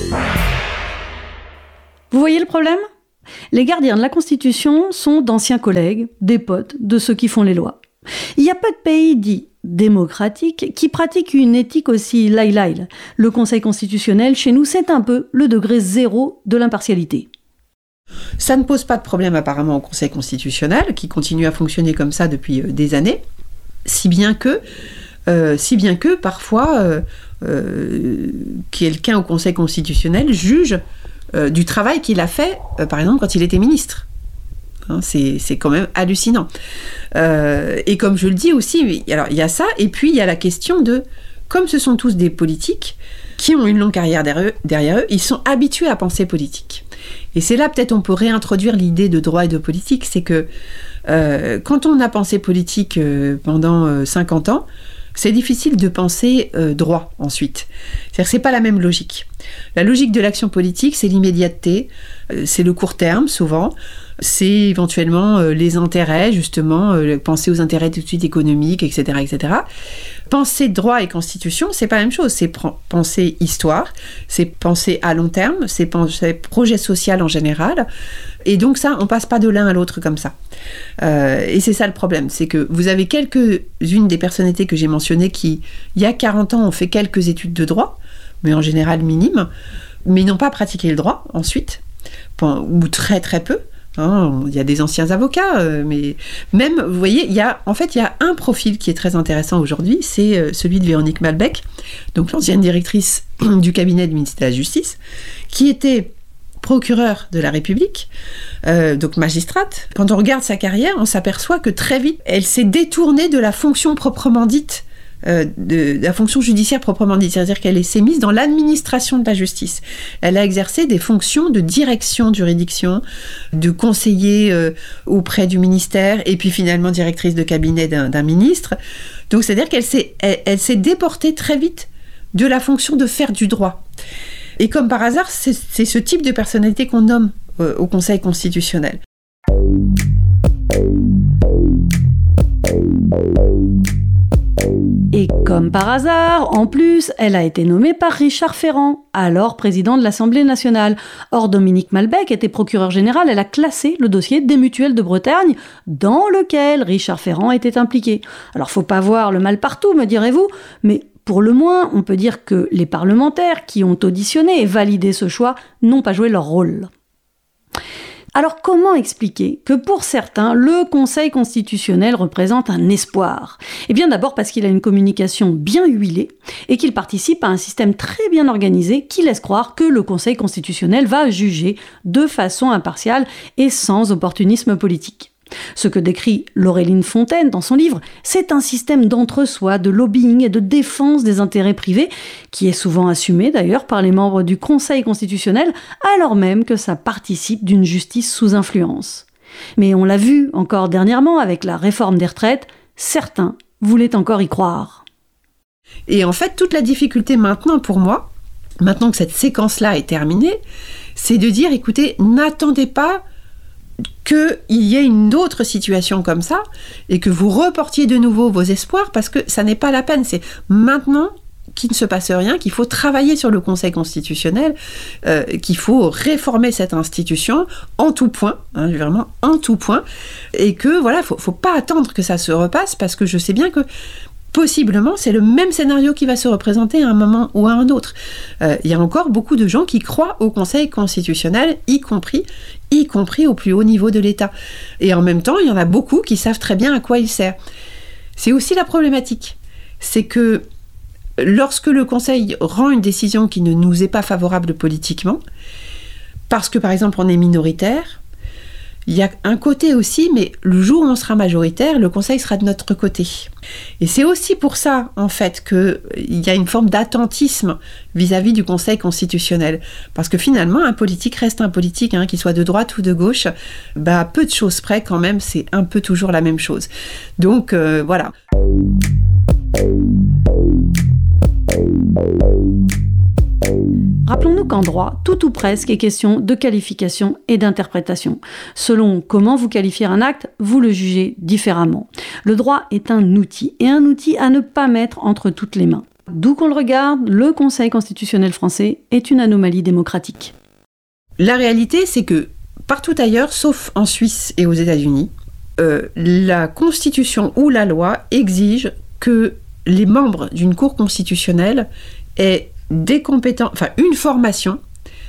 S1: Vous voyez le problème ? Les gardiens de la Constitution sont d'anciens collègues, des potes de ceux qui font les lois. Il y a peu de pays dits démocratiques qui pratiquent une éthique aussi laïlaïle. Le Conseil constitutionnel, chez nous, c'est un peu le degré zéro de l'impartialité.
S2: Ça ne pose pas de problème apparemment au Conseil constitutionnel, qui continue à fonctionner comme ça depuis des années. Si bien que, euh, si bien que parfois, euh, euh, quelqu'un au Conseil constitutionnel juge euh, du travail qu'il a fait, euh, par exemple, quand il était ministre. Hein, c'est, c'est quand même hallucinant. Euh, et comme je le dis aussi, alors il y a ça, et puis il y a la question de, comme ce sont tous des politiques qui ont une longue carrière derrière eux, derrière eux, ils sont habitués à penser politique. Et c'est là peut-être on peut réintroduire l'idée de droit et de politique, c'est que Euh, quand on a pensé politique euh, pendant euh, cinquante ans, c'est difficile de penser euh, droit ensuite. C'est-à-dire que c'est pas la même logique. La logique de l'action politique, c'est l'immédiateté, euh, c'est le court terme souvent, c'est éventuellement euh, les intérêts, justement, euh, penser aux intérêts tout de suite économiques, et cetera, et cetera. Penser droit et constitution, c'est pas la même chose. C'est pr- penser histoire, c'est penser à long terme, c'est penser projet social en général. Et donc ça, on passe pas de l'un à l'autre comme ça. Euh, et c'est ça le problème, c'est que vous avez quelques-unes des personnalités que j'ai mentionnées qui, il y a quarante ans, ont fait quelques études de droit, mais en général minimes, mais n'ont pas pratiqué le droit ensuite, ou très très peu. Hein, il y a des anciens avocats, euh, mais même, vous voyez, il y a, en fait, il y a un profil qui est très intéressant aujourd'hui, c'est euh, celui de Véronique Malbec, donc l'ancienne directrice du cabinet du ministre de la Justice, qui était procureure de la République, euh, donc magistrate. Quand on regarde sa carrière, on s'aperçoit que très vite, elle s'est détournée de la fonction proprement dite, euh, de, de la fonction judiciaire proprement dite, c'est-à-dire qu'elle s'est mise dans l'administration de la justice. Elle a exercé des fonctions de direction de juridiction, de conseiller euh, auprès du ministère, et puis finalement directrice de cabinet d'un, d'un ministre. Donc c'est-à-dire qu'elle s'est, elle, elle s'est déportée très vite de la fonction de faire du droit. Et comme par hasard, c'est, c'est ce type de personnalité qu'on nomme euh, au Conseil constitutionnel.
S1: Et comme par hasard, en plus, elle a été nommée par Richard Ferrand, alors président de l'Assemblée nationale. Or, Dominique Malbec était procureur général, elle a classé le dossier des mutuelles de Bretagne, dans lequel Richard Ferrand était impliqué. Alors, faut pas voir le mal partout, me direz-vous, mais pour le moins, on peut dire que les parlementaires qui ont auditionné et validé ce choix n'ont pas joué leur rôle. Alors comment expliquer que pour certains, le Conseil constitutionnel représente un espoir ? Eh bien d'abord parce qu'il a une communication bien huilée et qu'il participe à un système très bien organisé qui laisse croire que le Conseil constitutionnel va juger de façon impartiale et sans opportunisme politique. Ce que décrit Laureline Fontaine dans son livre, c'est un système d'entre-soi, de lobbying et de défense des intérêts privés, qui est souvent assumé d'ailleurs par les membres du Conseil constitutionnel, alors même que ça participe d'une justice sous influence. Mais on l'a vu encore dernièrement avec la réforme des retraites, certains voulaient encore y croire.
S2: Et en fait, toute la difficulté maintenant pour moi, maintenant que cette séquence-là est terminée, c'est de dire, écoutez, n'attendez pas qu'il y ait une autre situation comme ça et que vous reportiez de nouveau vos espoirs parce que ça n'est pas la peine. C'est maintenant qu'il ne se passe rien, qu'il faut travailler sur le Conseil constitutionnel, euh, qu'il faut réformer cette institution en tout point, hein, vraiment en tout point, et que voilà, faut, faut pas attendre que ça se repasse parce que je sais bien que possiblement, c'est le même scénario qui va se représenter à un moment ou à un autre. Euh, il y a encore beaucoup de gens qui croient au Conseil constitutionnel, y compris, y compris au plus haut niveau de l'État. Et en même temps, il y en a beaucoup qui savent très bien à quoi il sert. C'est aussi la problématique. C'est que lorsque le Conseil rend une décision qui ne nous est pas favorable politiquement, parce que par exemple on est minoritaire, il y a un côté aussi, mais le jour où on sera majoritaire, le Conseil sera de notre côté. Et c'est aussi pour ça, en fait, qu'il y a une forme d'attentisme vis-à-vis du Conseil constitutionnel. Parce que finalement, un politique reste un politique, hein, qu'il soit de droite ou de gauche, bah, peu de choses près quand même, c'est un peu toujours la même chose. Donc, euh, voilà.
S1: Rappelons-nous qu'en droit, tout ou presque est question de qualification et d'interprétation. Selon comment vous qualifiez un acte, vous le jugez différemment. Le droit est un outil, et un outil à ne pas mettre entre toutes les mains. D'où qu'on le regarde, le Conseil constitutionnel français est une anomalie démocratique.
S2: La réalité, c'est que partout ailleurs, sauf en Suisse et aux États-Unis, euh, la Constitution ou la loi exige que les membres d'une Cour constitutionnelle aient des compétences, enfin une formation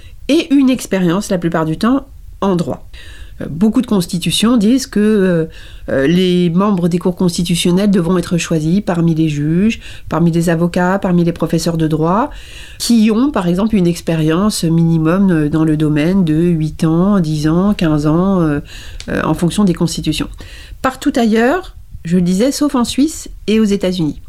S2: et une expérience la plupart du temps en droit. Euh, beaucoup de constitutions disent que euh, euh, les membres des cours constitutionnelles devront être choisis parmi les juges, parmi les avocats, parmi les professeurs de droit, qui ont par exemple une expérience minimum dans le domaine de huit ans, dix ans, quinze ans, euh, euh, en fonction des constitutions. Partout ailleurs, je le disais, sauf en Suisse et aux États-Unis.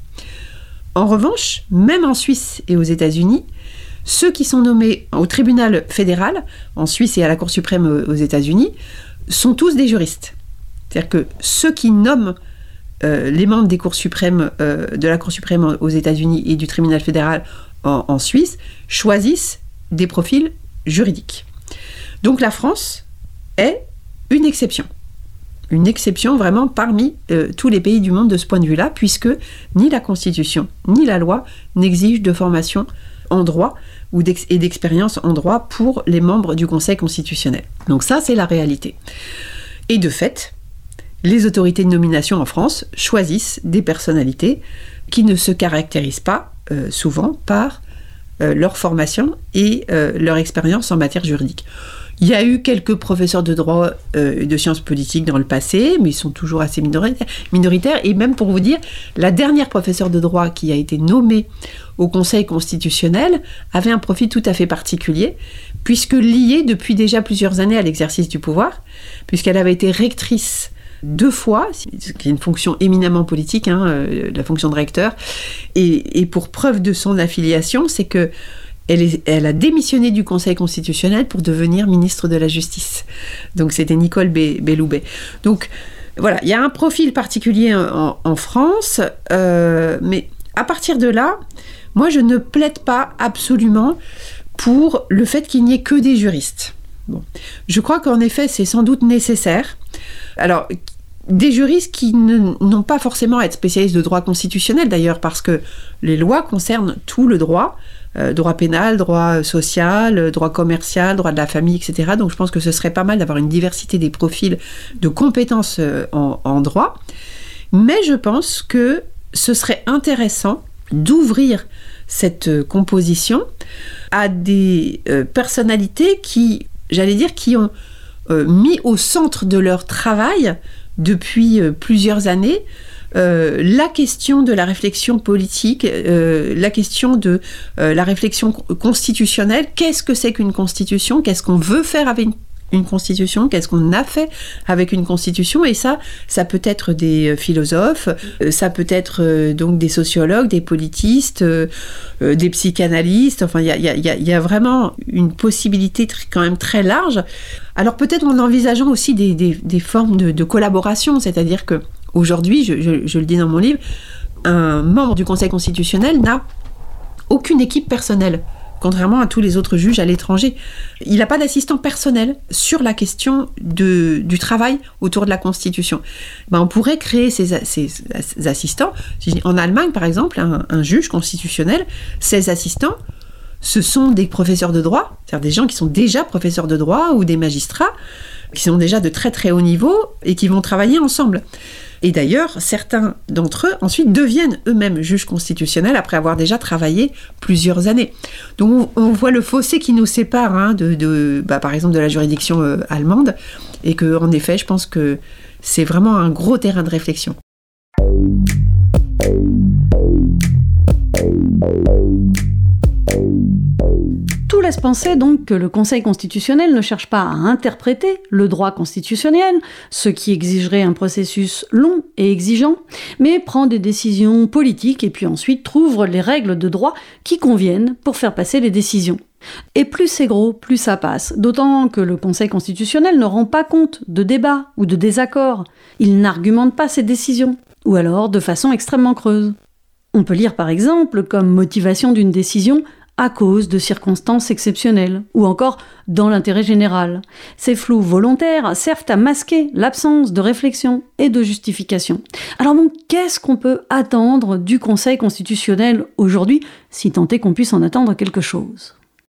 S2: En revanche, même en Suisse et aux États-Unis, ceux qui sont nommés au tribunal fédéral, en Suisse et à la Cour suprême aux États-Unis, sont tous des juristes. C'est-à-dire que ceux qui nomment euh, les membres des cours suprêmes, euh, de la Cour suprême aux États-Unis et du tribunal fédéral en, en Suisse choisissent des profils juridiques. Donc la France est une exception. Une exception vraiment parmi euh, tous les pays du monde de ce point de vue-là, puisque ni la Constitution ni la loi n'exigent de formation en droit ou d'ex- et d'expérience en droit pour les membres du Conseil constitutionnel. Donc ça, c'est la réalité. Et de fait, les autorités de nomination en France choisissent des personnalités qui ne se caractérisent pas euh, souvent par euh, leur formation et euh, leur expérience en matière juridique. Il y a eu quelques professeurs de droit et euh, de sciences politiques dans le passé, mais ils sont toujours assez minoritaires, minoritaires. Et même pour vous dire, la dernière professeure de droit qui a été nommée au Conseil constitutionnel avait un profil tout à fait particulier, puisque liée depuis déjà plusieurs années à l'exercice du pouvoir, puisqu'elle avait été rectrice deux fois, ce qui est une fonction éminemment politique, hein, euh, la fonction de recteur. Et, et pour preuve de son affiliation, c'est que Elle, est, elle a démissionné du Conseil constitutionnel pour devenir ministre de la Justice. Donc c'était Nicole Belloubet. Donc voilà, il y a un profil particulier en, en France, euh, mais à partir de là, moi je ne plaide pas absolument pour le fait qu'il n'y ait que des juristes. Bon. Je crois qu'en effet c'est sans doute nécessaire. Alors, des juristes qui ne, n'ont pas forcément à être spécialistes de droit constitutionnel d'ailleurs, parce que les lois concernent tout le droit, euh, droit pénal, droit social, droit commercial, droit de la famille, et cetera. Donc je pense que ce serait pas mal d'avoir une diversité des profils de compétences euh, en, en droit. Mais je pense que ce serait intéressant d'ouvrir cette euh, composition à des euh, personnalités qui, j'allais dire, qui ont euh, mis au centre de leur travail depuis euh, plusieurs années euh, la question de la réflexion politique, euh, la question de euh, la réflexion constitutionnelle. Qu'est-ce que c'est qu'une constitution ? Qu'est-ce qu'on veut faire avec une une constitution, qu'est-ce qu'on a fait avec une constitution, et ça, ça peut être des philosophes, ça peut être euh, donc des sociologues, des politistes, euh, euh, des psychanalystes, enfin, il y a, y, a, y a vraiment une possibilité tr- quand même très large. Alors peut-être en envisageant aussi des, des, des formes de, de collaboration, c'est-à-dire que aujourd'hui, je, je, je le dis dans mon livre, un membre du Conseil constitutionnel n'a aucune équipe personnelle. Contrairement à tous les autres juges à l'étranger. Il n'a pas d'assistant personnel sur la question de, du travail autour de la Constitution. Ben, on pourrait créer ces, ces, ces assistants. En Allemagne, par exemple, un, un juge constitutionnel, ses assistants, ce sont des professeurs de droit, c'est-à-dire des gens qui sont déjà professeurs de droit ou des magistrats, qui sont déjà de très très haut niveau et qui vont travailler ensemble. Et d'ailleurs, certains d'entre eux, ensuite, deviennent eux-mêmes juges constitutionnels après avoir déjà travaillé plusieurs années. Donc, on, on voit le fossé qui nous sépare, hein, de, de, bah, par exemple, de la juridiction euh, allemande, et qu'en effet, je pense que c'est vraiment un gros terrain de réflexion.
S1: Tout laisse penser donc que le Conseil constitutionnel ne cherche pas à interpréter le droit constitutionnel, ce qui exigerait un processus long et exigeant, mais prend des décisions politiques et puis ensuite trouve les règles de droit qui conviennent pour faire passer les décisions. Et plus c'est gros, plus ça passe, d'autant que le Conseil constitutionnel ne rend pas compte de débats ou de désaccords. Il n'argumente pas ses décisions, ou alors de façon extrêmement creuse. On peut lire par exemple comme motivation d'une décision à cause de circonstances exceptionnelles, ou encore dans l'intérêt général. Ces flous volontaires servent à masquer l'absence de réflexion et de justification. Alors bon, qu'est-ce qu'on peut attendre du Conseil constitutionnel aujourd'hui, si tant est qu'on puisse en attendre quelque chose ?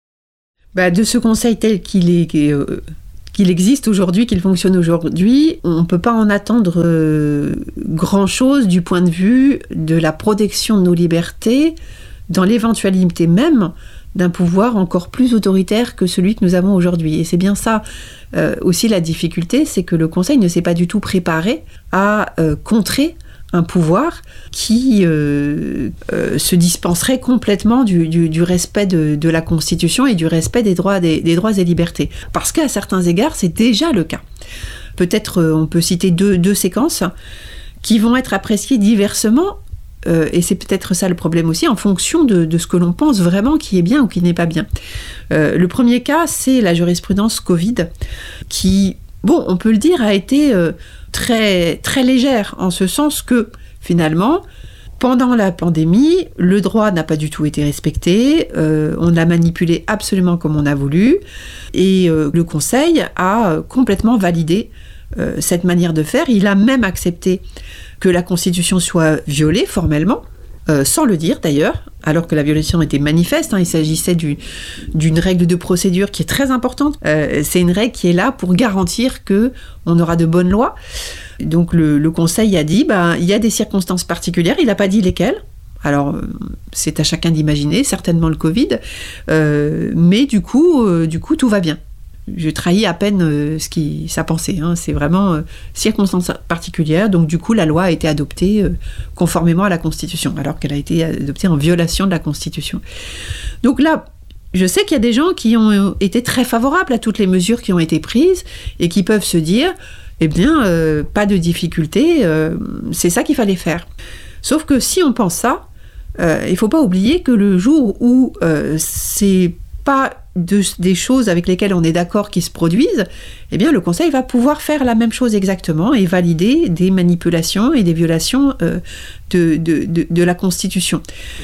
S2: Bah, de ce Conseil tel qu'il est... Euh... qu'il existe aujourd'hui, qu'il fonctionne aujourd'hui, on ne peut pas en attendre euh, grand-chose du point de vue de la protection de nos libertés, dans l'éventualité même d'un pouvoir encore plus autoritaire que celui que nous avons aujourd'hui. Et c'est bien ça euh, aussi la difficulté, c'est que le Conseil ne s'est pas du tout préparé à euh, contrer un pouvoir qui euh, euh, se dispenserait complètement du, du, du respect de, de la Constitution et du respect des droits, des, des droits et libertés. Parce qu'à certains égards, c'est déjà le cas. Peut-être euh, on peut citer deux, deux séquences qui vont être appréciées diversement, euh, et c'est peut-être ça le problème aussi, en fonction de, de ce que l'on pense vraiment qui est bien ou qui n'est pas bien. Euh, le premier cas, c'est la jurisprudence Covid, qui, bon, on peut le dire, a été... Euh, très, très légère, en ce sens que, finalement, pendant la pandémie, le droit n'a pas du tout été respecté, euh, on l'a manipulé absolument comme on a voulu, et euh, le Conseil a euh, complètement validé euh, cette manière de faire. Il a même accepté que la Constitution soit violée formellement, Euh, sans le dire d'ailleurs, alors que la violation était manifeste, hein, il s'agissait du, d'une règle de procédure qui est très importante. Euh, c'est une règle qui est là pour garantir qu'on aura de bonnes lois. Donc le, le Conseil a dit, bah, il y a des circonstances particulières, il n'a pas dit lesquelles. Alors, c'est à chacun d'imaginer, certainement le Covid, euh, mais du coup, euh, du coup, tout va bien. Je trahis à peine euh, ce qui, sa pensée. Hein. C'est vraiment euh, circonstances particulières. Donc, du coup, la loi a été adoptée euh, conformément à la Constitution, alors qu'elle a été adoptée en violation de la Constitution. Donc là, je sais qu'il y a des gens qui ont été très favorables à toutes les mesures qui ont été prises et qui peuvent se dire, eh bien, euh, pas de difficulté, euh, c'est ça qu'il fallait faire. Sauf que si on pense ça, euh, il ne faut pas oublier que le jour où euh, c'est pas de, des choses avec lesquelles on est d'accord qui se produisent, eh bien le Conseil va pouvoir faire la même chose exactement et valider des manipulations et des violations euh, de, de, de, de la Constitution.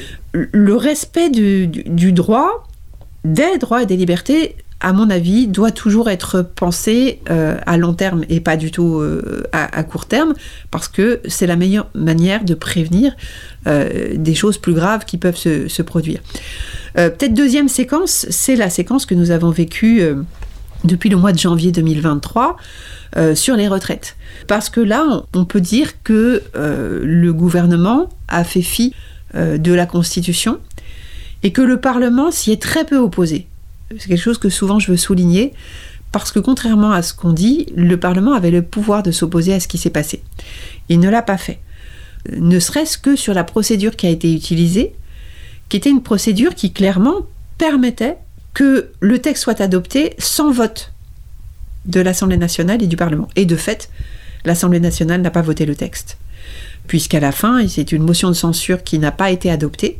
S2: Le respect du, du, du droit, des droits et des libertés, à mon avis, doit toujours être pensé euh, à long terme et pas du tout euh, à, à court terme, parce que c'est la meilleure manière de prévenir euh, des choses plus graves qui peuvent se, se produire. Euh, peut-être deuxième séquence, c'est la séquence que nous avons vécue euh, depuis le mois de janvier deux mille vingt-trois euh, sur les retraites. Parce que là, on, on peut dire que euh, le gouvernement a fait fi euh, de la Constitution et que le Parlement s'y est très peu opposé. C'est quelque chose que souvent je veux souligner, parce que contrairement à ce qu'on dit, le Parlement avait le pouvoir de s'opposer à ce qui s'est passé. Il ne l'a pas fait. Ne serait-ce que sur la procédure qui a été utilisée, qui était une procédure qui clairement permettait que le texte soit adopté sans vote de l'Assemblée nationale et du Parlement. Et de fait, l'Assemblée nationale n'a pas voté le texte. Puisqu'à la fin, c'est une motion de censure qui n'a pas été adoptée,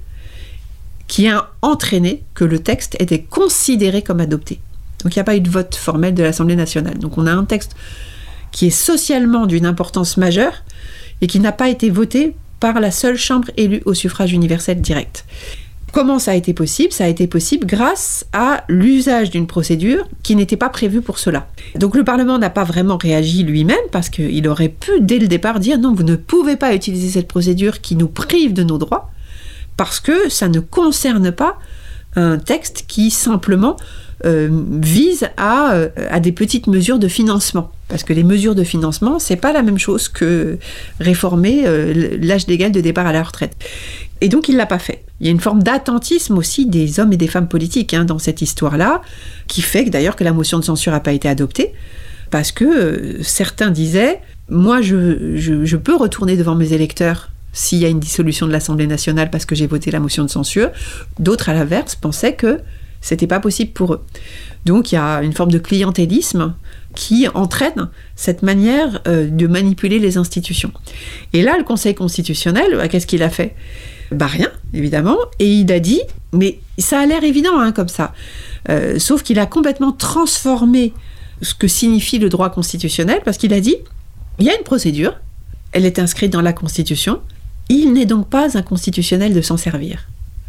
S2: qui a entraîné que le texte était considéré comme adopté. Donc il n'y a pas eu de vote formel de l'Assemblée nationale. Donc on a un texte qui est socialement d'une importance majeure et qui n'a pas été voté par la seule chambre élue au suffrage universel direct. Comment ça a été possible ? Ça a été possible grâce à l'usage d'une procédure qui n'était pas prévue pour cela. Donc le Parlement n'a pas vraiment réagi lui-même parce qu'il aurait pu dès le départ dire non, vous ne pouvez pas utiliser cette procédure qui nous prive de nos droits parce que ça ne concerne pas un texte qui simplement euh, vise à, euh, à des petites mesures de financement. Parce que les mesures de financement, c'est pas la même chose que réformer euh, l'âge légal de départ à la retraite. Et donc il l'a pas fait. Il y a une forme d'attentisme aussi des hommes et des femmes politiques hein, dans cette histoire-là, qui fait que d'ailleurs que la motion de censure n'a pas été adoptée, parce que euh, certains disaient « moi je, je, je peux retourner devant mes électeurs s'il y a une dissolution de l'Assemblée nationale parce que j'ai voté la motion de censure ». D'autres à l'inverse pensaient que c'était pas possible pour eux. Donc il y a une forme de clientélisme qui entraîne cette manière euh, de manipuler les institutions. Et là, le Conseil constitutionnel, bah, qu'est-ce qu'il a fait ? Bah rien, évidemment, et il a dit, mais ça a l'air évident hein, comme ça, euh, sauf qu'il a complètement transformé ce que signifie le droit constitutionnel, parce qu'il a dit, il y a une procédure, elle est inscrite dans la Constitution, il n'est donc pas inconstitutionnel de s'en servir.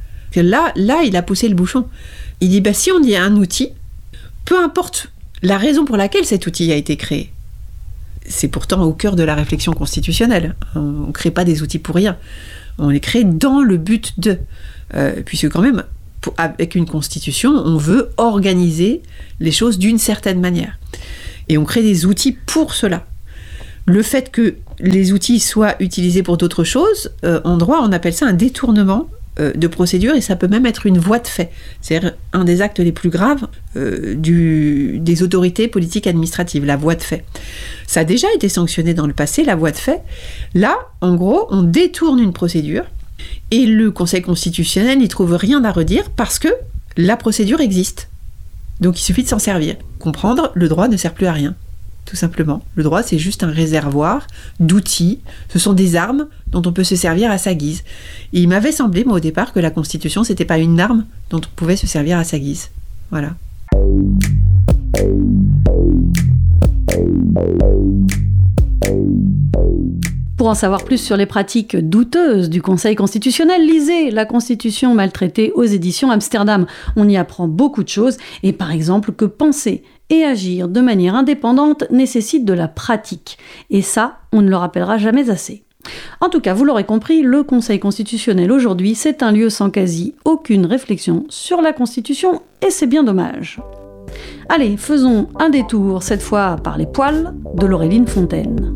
S2: Là, là, il a poussé le bouchon. Il dit, bah, si on dit un outil, peu importe la raison pour laquelle cet outil a été créé, c'est pourtant au cœur de la réflexion constitutionnelle, on ne crée pas des outils pour rien. On les crée dans le but de... Euh, puisque quand même, pour, avec une constitution, on veut organiser les choses d'une certaine manière. Et on crée des outils pour cela. Le fait que les outils soient utilisés pour d'autres choses, euh, en droit, on appelle ça un détournement euh, de procédure, et ça peut même être une voie de fait. C'est-à-dire un des actes les plus graves euh, du, des autorités politiques administratives, la voie de fait. Ça a déjà été sanctionné dans le passé, la voie de fait. Là, en gros, on détourne une procédure et le Conseil constitutionnel n'y trouve rien à redire parce que la procédure existe. Donc il suffit de s'en servir. Comprendre, le droit ne sert plus à rien, tout simplement. Le droit, c'est juste un réservoir d'outils. Ce sont des armes dont on peut se servir à sa guise. Et il m'avait semblé, moi, au départ, que la Constitution, c'était pas une arme dont on pouvait se servir à sa guise. Voilà.
S1: Pour en savoir plus sur les pratiques douteuses du Conseil constitutionnel, lisez La Constitution maltraitée aux éditions Amsterdam. On y apprend beaucoup de choses, et par exemple que penser et agir de manière indépendante nécessite de la pratique. Et ça, on ne le rappellera jamais assez. En tout cas, vous l'aurez compris, le Conseil constitutionnel aujourd'hui, c'est un lieu sans quasi aucune réflexion sur la Constitution, et c'est bien dommage. Allez, faisons un détour, cette fois par les poils de Laureline Fontaine.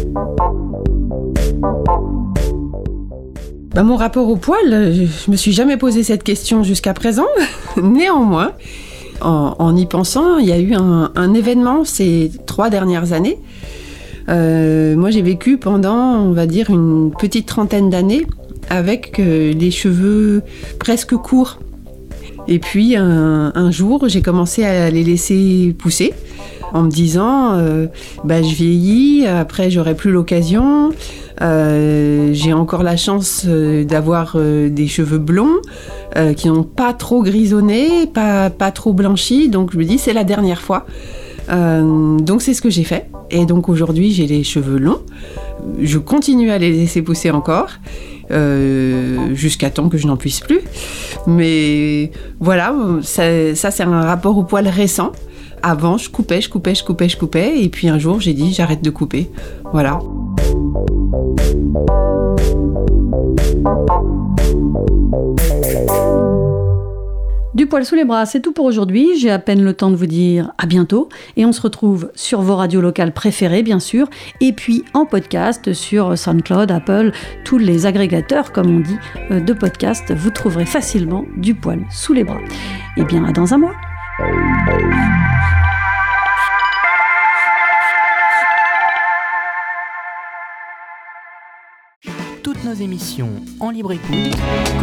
S2: Bah, mon rapport au poil, je me suis jamais posé cette question jusqu'à présent. Néanmoins, en, en y pensant, il y a eu un, un événement ces trois dernières années. Euh, moi, j'ai vécu pendant, on va dire, une petite trentaine d'années avec euh, les cheveux presque courts. Et puis, un, un jour, j'ai commencé à les laisser pousser en me disant euh, bah, je vieillis, après j'aurai plus l'occasion, euh, j'ai encore la chance euh, d'avoir euh, des cheveux blonds euh, qui n'ont pas trop grisonné, pas, pas trop blanchi, donc je me dis c'est la dernière fois. Euh, donc c'est ce que j'ai fait, et donc aujourd'hui j'ai les cheveux longs, je continue à les laisser pousser encore, euh, jusqu'à temps que je n'en puisse plus, mais voilà, ça, ça c'est un rapport au poil récent. Avant, je coupais, je coupais, je coupais, je coupais, et puis un jour, j'ai dit, j'arrête de couper. Voilà.
S1: Du poil sous les bras, c'est tout pour aujourd'hui. J'ai à peine le temps de vous dire à bientôt. Et on se retrouve sur vos radios locales préférées, bien sûr. Et puis en podcast sur SoundCloud, Apple, tous les agrégateurs, comme on dit, de podcasts. Vous trouverez facilement du poil sous les bras. Et bien, à dans un mois.
S4: nos émissions en libre écoute,